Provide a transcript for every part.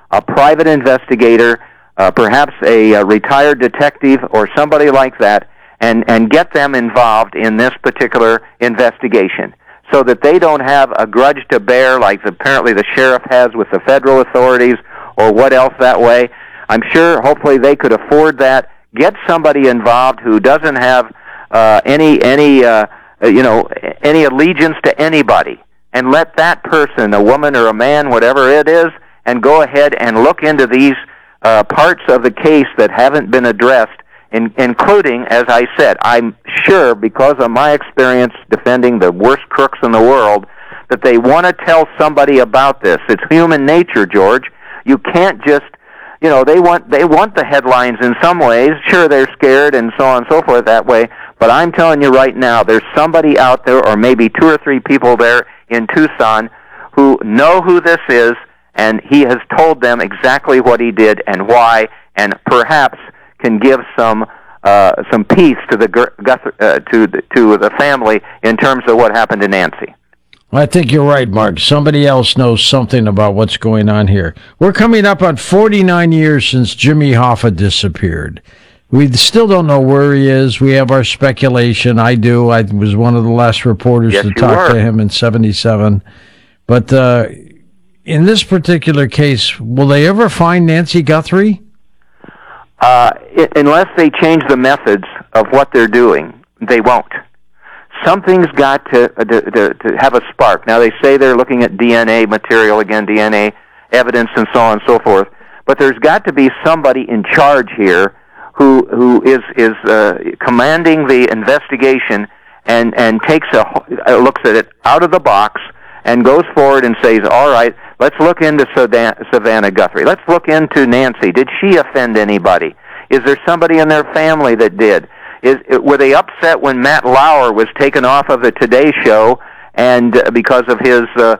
a private investigator, perhaps a retired detective or somebody like that, and get them involved in this particular investigation so that they don't have a grudge to bear like apparently the sheriff has with the federal authorities or what else that way. I'm sure hopefully they could afford that. Get somebody involved who doesn't have any allegiance to anybody, and let that person, a woman or a man, whatever it is, and go ahead and look into these parts of the case that haven't been addressed, including, as I said, I'm sure because of my experience defending the worst crooks in the world, that they want to tell somebody about this. It's human nature, George. You can't just, they want the headlines in some ways. Sure, they're scared and so on and so forth that way, but I'm telling you right now, there's somebody out there, or maybe 2 or 3 people there in Tucson, who know who this is, and he has told them exactly what he did and why, and perhaps can give some peace to the family in terms of what happened to Nancy. Well, I think you're right, Mark. Somebody else knows something about what's going on here. We're coming up on 49 years since Jimmy Hoffa disappeared. We still don't know where he is. We have our speculation. I do. I was one of the last reporters to talk to him in 1977. But in this particular case, will they ever find Nancy Guthrie? Unless they change the methods of what they're doing, they won't. Something's got to have a spark. Now, they say they're looking at DNA material, again, DNA evidence and so on and so forth. But there's got to be somebody in charge here who is commanding the investigation and takes looks at it out of the box and goes forward and says, all right, let's look into Savannah Guthrie. Let's look into Nancy. Did she offend anybody? Is there somebody in their family that did? Were they upset when Matt Lauer was taken off of the Today Show and because of his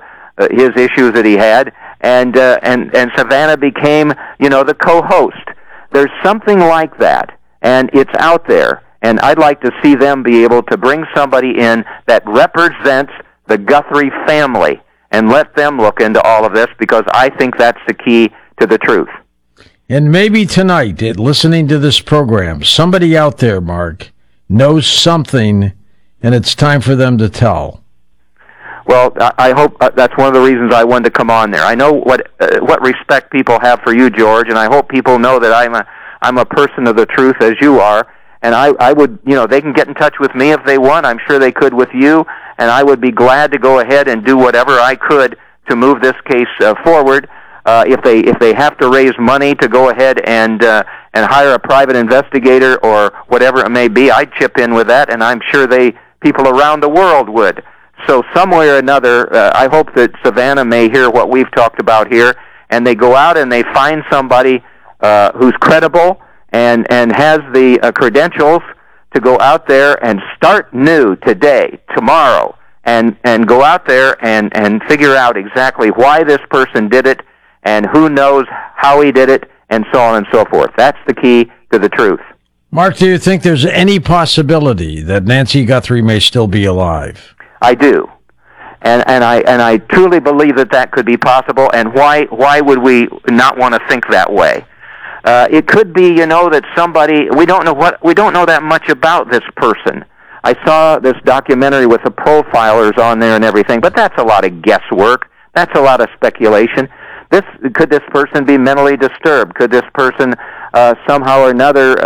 issues that he had, and Savannah became, the co-host? There's something like that, and it's out there, and I'd like to see them be able to bring somebody in that represents the Guthrie family and let them look into all of this, because I think that's the key to the truth. And maybe tonight, listening to this program, somebody out there, Mark, knows something, and it's time for them to tell. Well, I hope that's one of the reasons I wanted to come on there. I know what respect people have for you, George, and I hope people know that I'm a person of the truth, as you are. And I would, they can get in touch with me if they want. I'm sure they could with you, and I would be glad to go ahead and do whatever I could to move this case forward. If they have to raise money to go ahead and hire a private investigator or whatever it may be, I'd chip in with that, and I'm sure people around the world would. So some way or another, I hope that Savannah may hear what we've talked about here, and they go out and they find somebody who's credible and has the credentials to go out there and start new today, tomorrow, and go out there and figure out exactly why this person did it and who knows how he did it, and so on and so forth. That's the key to the truth. Mark, do you think there's any possibility that Nancy Guthrie may still be alive? I do, and I truly believe that could be possible. And why would we not want to think that way? It could be, that somebody we don't know that much about this person. I saw this documentary with the profilers on there and everything, but that's a lot of guesswork. That's a lot of speculation. Could this person be mentally disturbed? Could this person somehow or another,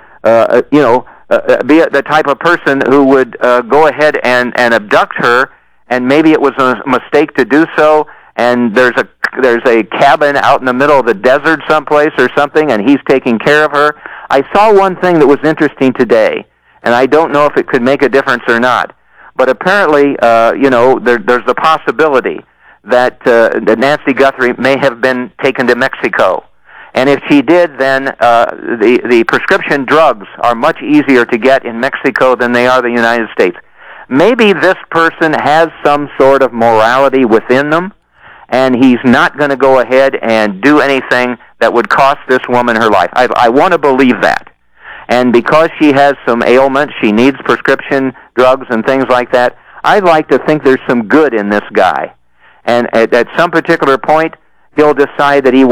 be the type of person who would go ahead and abduct her, and maybe it was a mistake to do so, and there's a cabin out in the middle of the desert someplace or something, and he's taking care of her. I saw one thing that was interesting today, and I don't know if it could make a difference or not, but apparently, there's the possibility that Nancy Guthrie may have been taken to Mexico. And if she did, then the prescription drugs are much easier to get in Mexico than they are the United States. Maybe this person has some sort of morality within them, and he's not going to go ahead and do anything that would cost this woman her life. I want to believe that. And because she has some ailments, she needs prescription drugs and things like that, I'd like to think there's some good in this guy. And at some particular point, he'll decide that he